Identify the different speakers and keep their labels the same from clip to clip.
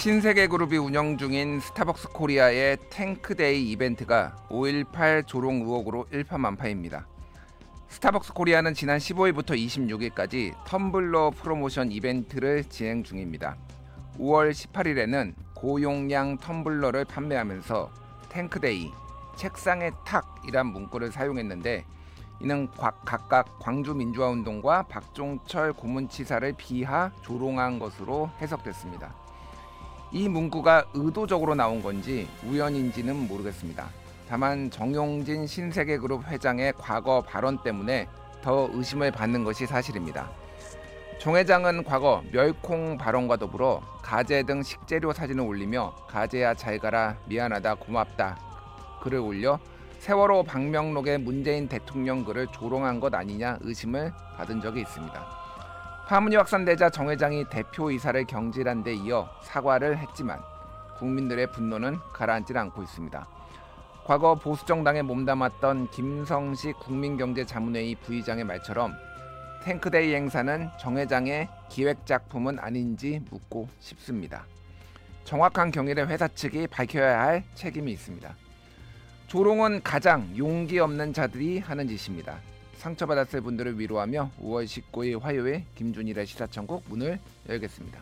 Speaker 1: 신세계그룹이 운영 중인 스타벅스 코리아의 탱크데이 이벤트가 5.18 조롱 의혹으로 일파만파입니다. 스타벅스 코리아는 지난 15일부터 26일까지 텀블러 프로모션 이벤트를 진행 중입니다. 5월 18일에는 고용량 텀블러를 판매하면서 탱크데이, 책상의 탁이란 문구를 사용했는데 이는 각각 광주민주화운동과 박종철 고문치사를 비하 조롱한 것으로 해석됐습니다. 이 문구가 의도적으로 나온 건지 우연인지는 모르겠습니다. 다만 정용진 신세계그룹 회장의 과거 발언 때문에 더 의심을 받는 것이 사실입니다. 정 회장은 과거 멸콩 발언과 더불어 가재 등 식재료 사진을 올리며 가재야 잘 가라 미안하다 고맙다 글을 올려 세월호 방명록의 문재인 대통령 글을 조롱한 것 아니냐 의심을 받은 적이 있습니다. 파문이 확산되자 정 회장이 대표이사를 경질한 데 이어 사과를 했지만 국민들의 분노는 가라앉지 않고 있습니다. 과거 보수정당에 몸담았던 김성식 국민경제자문회의 부의장의 말처럼 탱크데이 행사는 정 회장의 기획작품은 아닌지 묻고 싶습니다. 정확한 경위를 회사 측이 밝혀야 할 책임이 있습니다. 조롱은 가장 용기 없는 자들이 하는 짓입니다. 상처받았을 분들을 위로하며 5월 19일 화요일 김준일의 시사천국 문을 열겠습니다.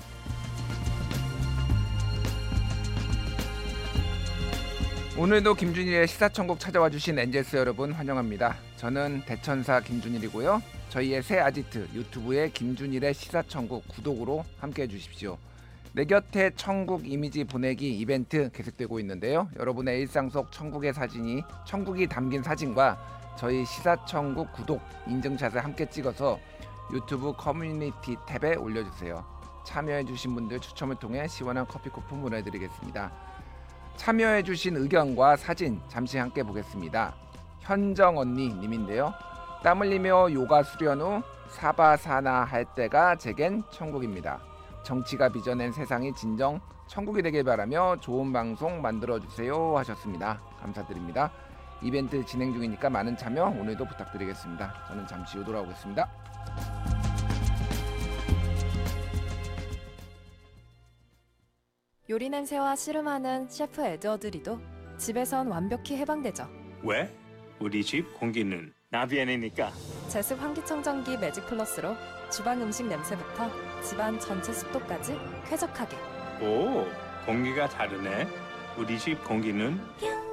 Speaker 1: 오늘도 김준일의 시사천국 찾아와 주신 엔젤스 여러분 환영합니다. 저는 대천사 김준일이고요. 저희의 새 아지트 유튜브의 김준일의 시사천국 구독으로 함께해 주십시오. 내 곁에 천국 이미지 보내기 이벤트 계속되고 있는데요. 여러분의 일상 속 천국이 담긴 사진과 저희 시사천국 구독 인증샷을 함께 찍어서 유튜브 커뮤니티 탭에 올려주세요. 참여해주신 분들 추첨을 통해 시원한 커피 쿠폰 보내드리겠습니다. 참여해주신 의견과 사진 잠시 함께 보겠습니다. 현정 언니 님인데요. 땀 흘리며 요가 수련 후 사바사나 할 때가 제겐 천국입니다. 정치가 빚어낸 세상이 진정 천국이 되길 바라며 좋은 방송 만들어주세요 하셨습니다. 감사드립니다. 이벤트 진행 중이니까 많은 참여 오늘도 부탁드리겠습니다. 저는 잠시 후 돌아오겠습니다.
Speaker 2: 요리 냄새와 씨름하는 셰프 에드워드리도 집에선 완벽히 해방되죠.
Speaker 3: 왜? 우리 집 공기는 나비엔이니까.
Speaker 2: 제습 환기청정기 매직 플러스로 주방 음식 냄새부터 집안 전체 습도까지 쾌적하게.
Speaker 3: 오, 공기가 다르네. 우리 집 공기는